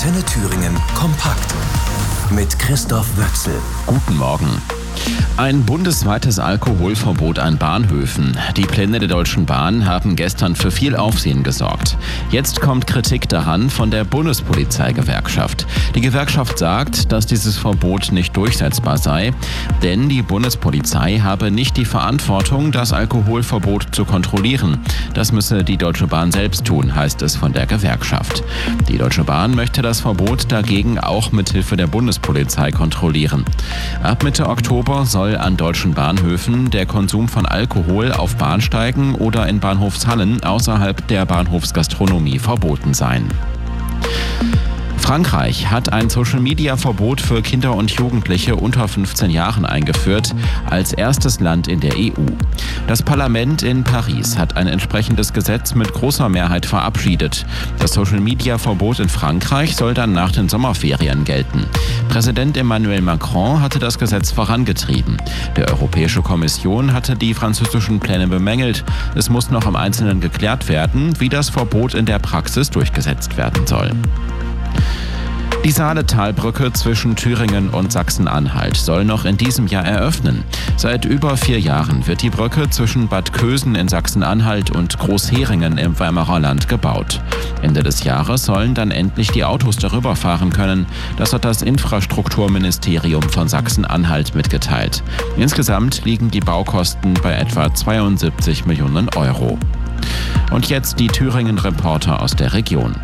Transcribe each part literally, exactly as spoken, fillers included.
Antenne Thüringen kompakt mit Christoph Wöchsel. Guten Morgen. Ein bundesweites Alkoholverbot an Bahnhöfen. Die Pläne der Deutschen Bahn haben gestern für viel Aufsehen gesorgt. Jetzt kommt Kritik daran von der Bundespolizeigewerkschaft. Die Gewerkschaft sagt, dass dieses Verbot nicht durchsetzbar sei, denn die Bundespolizei habe nicht die Verantwortung, das Alkoholverbot zu kontrollieren. Das müsse die Deutsche Bahn selbst tun, heißt es von der Gewerkschaft. Die Deutsche Bahn möchte das Verbot dagegen auch mit Hilfe der Bundespolizei kontrollieren. Ab Mitte Oktober soll an deutschen Bahnhöfen der Konsum von Alkohol auf Bahnsteigen oder in Bahnhofshallen außerhalb der Bahnhofsgastronomie verboten sein. Frankreich hat ein Social-Media-Verbot für Kinder und Jugendliche unter fünfzehn Jahren eingeführt, als erstes Land in der E U. Das Parlament in Paris hat ein entsprechendes Gesetz mit großer Mehrheit verabschiedet. Das Social-Media-Verbot in Frankreich soll dann nach den Sommerferien gelten. Präsident Emmanuel Macron hatte das Gesetz vorangetrieben. Die Europäische Kommission hatte die französischen Pläne bemängelt. Es muss noch im Einzelnen geklärt werden, wie das Verbot in der Praxis durchgesetzt werden soll. Die Saaletalbrücke zwischen Thüringen und Sachsen-Anhalt soll noch in diesem Jahr eröffnen. Seit über vier Jahren wird die Brücke zwischen Bad Kösen in Sachsen-Anhalt und Großheringen im Weimarer Land gebaut. Ende des Jahres sollen dann endlich die Autos darüber fahren können. Das hat das Infrastrukturministerium von Sachsen-Anhalt mitgeteilt. Insgesamt liegen die Baukosten bei etwa zweiundsiebzig Millionen Euro. Und jetzt die Thüringen-Reporter aus der Region.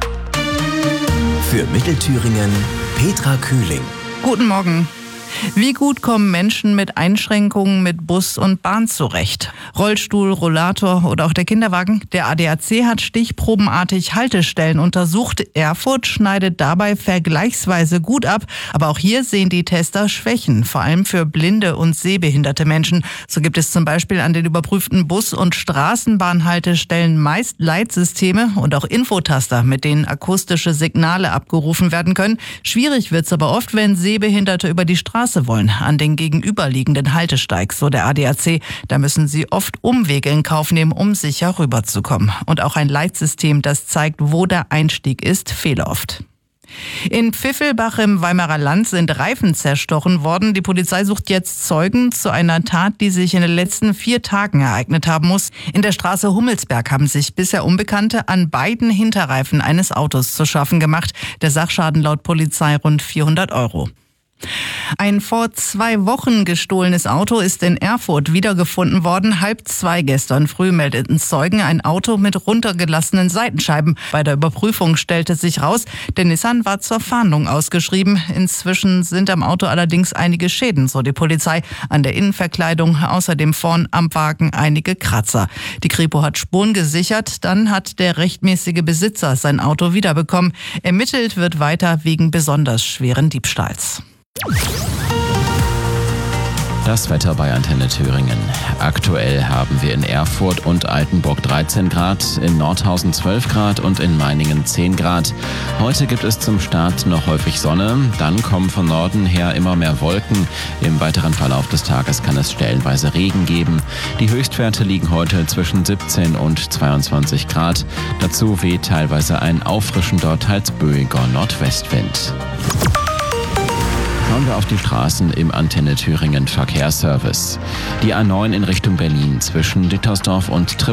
Für Mittelthüringen Petra Kühling. Guten Morgen. Wie gut kommen Menschen mit Einschränkungen mit Bus und Bahn zurecht? Rollstuhl, Rollator oder auch der Kinderwagen? Der A D A C hat stichprobenartig Haltestellen untersucht. Erfurt schneidet dabei vergleichsweise gut ab. Aber auch hier sehen die Tester Schwächen, vor allem für blinde und sehbehinderte Menschen. So gibt es zum Beispiel an den überprüften Bus- und Straßenbahnhaltestellen meist Leitsysteme und auch Infotaster, mit denen akustische Signale abgerufen werden können. Schwierig wird's aber oft, wenn Sehbehinderte über die Straße wollen, an den gegenüberliegenden Haltesteigs, so der A D A C. Da müssen sie oft Umwege in Kauf nehmen, um sicher rüberzukommen. Und auch ein Leitsystem, das zeigt, wo der Einstieg ist, fehlt oft. In Pfiffelbach im Weimarer Land sind Reifen zerstochen worden. Die Polizei sucht jetzt Zeugen zu einer Tat, die sich in den letzten vier Tagen ereignet haben muss. In der Straße Hummelsberg haben sich bisher Unbekannte an beiden Hinterreifen eines Autos zu schaffen gemacht. Der Sachschaden laut Polizei rund vierhundert Euro. Ein vor zwei Wochen gestohlenes Auto ist in Erfurt wiedergefunden worden. Halb zwei gestern früh meldeten Zeugen ein Auto mit runtergelassenen Seitenscheiben. Bei der Überprüfung stellte sich raus, der Nissan war zur Fahndung ausgeschrieben. Inzwischen sind am Auto allerdings einige Schäden, so die Polizei. An der Innenverkleidung, außerdem vorn am Wagen einige Kratzer. Die Kripo hat Spuren gesichert, dann hat der rechtmäßige Besitzer sein Auto wiederbekommen. Ermittelt wird weiter wegen besonders schweren Diebstahls. Das Wetter bei Antenne Thüringen. Aktuell haben wir in Erfurt und Altenburg dreizehn Grad, in Nordhausen zwölf Grad und in Meiningen zehn Grad. Heute gibt es zum Start noch häufig Sonne, dann kommen von Norden her immer mehr Wolken. Im weiteren Verlauf des Tages kann es stellenweise Regen geben. Die Höchstwerte liegen heute zwischen siebzehn und zweiundzwanzig Grad. Dazu weht teilweise ein auffrischender, teils böiger Nordwestwind. Schauen wir auf die Straßen im Antenne Thüringen Verkehrsservice. Die A neun in Richtung Berlin zwischen Dittersdorf und Tripp